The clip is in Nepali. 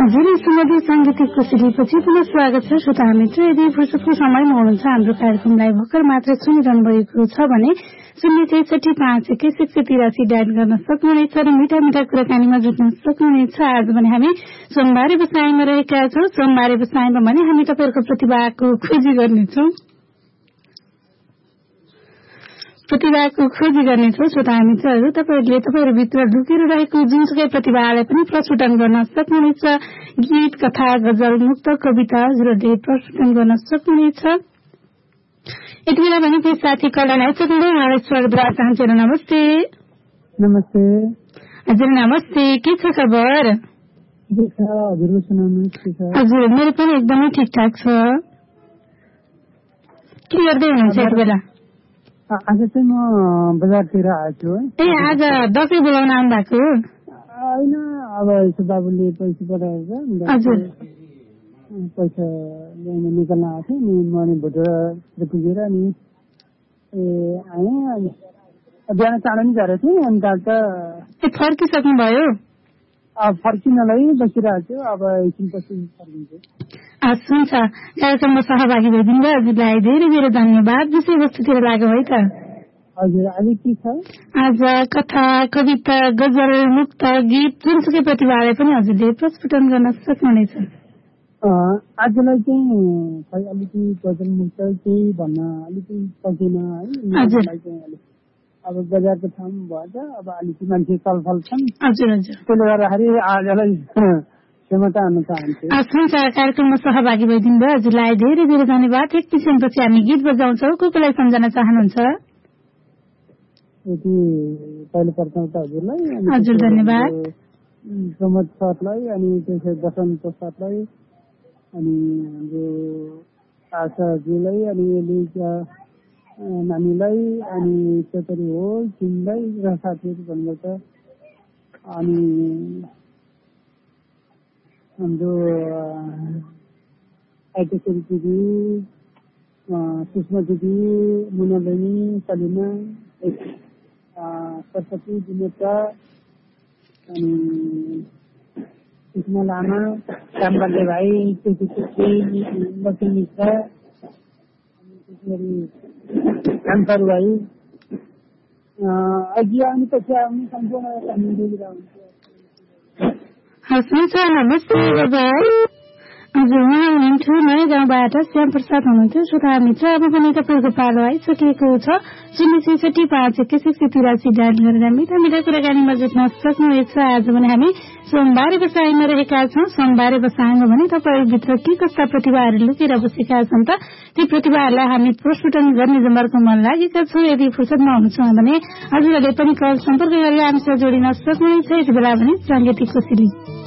हजुर सुमधुर साङ्गीतिक कोसेलीपछि पुनः स्वागत छ श्रोता मित्र। यदि फुर्सदको समयमा हुनुहुन्छ हाम्रो कार्यक्रमलाई भर्खर मात्र सुनिरहनु भएको छ भने 063518183 डायल गर्न सक्नुहुनेछ र मिठा मिठा कुराकानीमा जुट्न सक्नुहुनेछ। आज भने हामी सोमबारे बसाइमा रहेका छौँ। सोमबारे बसाइमा भने हामी तपाईँहरूको प्रतिभाको खोजी गर्नेछौँ श्रोता मित्रहरू। तपाईँहरूले तपाईँहरूभित्र ढुकेर रहेको जुनसुकै प्रतिभालाई पनि प्रस्फुटन गर्न सक्नुहुनेछ। गीत, कथा, गजल, मुक्त, कविता हजुरहरूले प्रस्फुटन गर्न सक्नुहुनेछ। यति बेला भने कोही साथी कलर आइसक्नु उहाँलाई स्वागत गर्न चाहन्छु। नमस्ते। नमस्ते हजुर नमस्ते, के छ खबर? हजुर मेरो पनि एकदमै ठिकठाक छ। के गर्दै हुनुहुन्छ यति बेला? आज चाहिँ म बजारतिर आएको छु। आज दसैँ बोलाउन आउनु भएको होइन? अब यसो बाबुले पैसा पठाएर हजुर पैसा ल्याउन निकाल्न आएको थिएँ नि। म अनि भोटर पुगेर अनि आएँ। बिहान चाँडो नि झरेको थिएँ। अनि त फर्किसक्नु भयो? फर्किनलाई बसिरहेको छु। अब एकछिन पछि फर्किन्छु। हुन्छ, कार्यक्रममा सहभागी भइदिनु भयो हजुरलाई धेरै धेरै धन्यवाद। विषयवस्तुतिर लाग्यो है त? हजुर अहिले के छ? आज कथा, कविता, गजल, मुक्त, गीत जुनसुकै प्रतिभालाई पनि हजुरले प्रस्फुटन गर्न सक्नुहुनेछ। आजलाई चाहिँ खै अलिकति गजल मुक्त केही भन्न अलिकति सकिन है। अब बजारको ठाउँ भएछ। अब अलिकति मान्छे चलफल छन्। हजुर हजुर, त्यसले गर्दाखेरि आजलाई क्षमता हुन चाहन्छु। कार्यक्रममा सहभागी भइदिनु भयो हजुरलाई धेरै धेरै धन्यवाद। एक किसिमपछि हामी गीत बजाउँछौँ। को कोलाई सम्झना चाहनुहुन्छ? यति पहिलो प्रथम त हजुरलाई हजुर धन्यवाद। प्रमोद सरलाई अनि त्यसै बसन्त प्रसादलाई अनि हाम्रो आशाजीलाई अनि एलिजा नानीलाई अनि चौधरी हो सिंहलाई र साथीहरू भन्नुपर्छ। अनि हाम्रो आइटेश्वरी दिदी, सुषमा दिदी, मुना बहिनी, सलिना, सरस्वती, दिनेता अनि कृष्ण लामा, श्यामबाले भाइ, लक्ष्मी मिश्रा, कान्छारू भाइ अघि आउने पछि आउने सम्पूर्ण नमस्ते हजुर, उहाँ हुनुहुन्थ्यो नयाँ गाउँबाट श्याम प्रसाद हुनुहुन्थ्यो। श्रोता मित्र अब पनि तपाईँको पालो आइसकेको छ। 063518183 डायल गरेर मिठा मिठा कुराकानीमा जुट्न सक्नुहुनेछ। आज भने हामी सोमबारे बसाइमा रहेका छौँ। सोमबारे बसाइमा भने तपाईँभित्र के कस्ता प्रतिभाहरू लुकेर बसेका छन् त ती प्रतिभाहरूलाई हामी प्रस्फुटन गर्ने जमर्को मन लागेका छौँ। यदि फुर्सदमा हुनुहुन्छ भने हजुरहरूले पनि कल सम्पर्क गरेर हामीसँग जोडिन सक्नुहुनेछ। यति बेला भने साङ्गीतिक कोसेली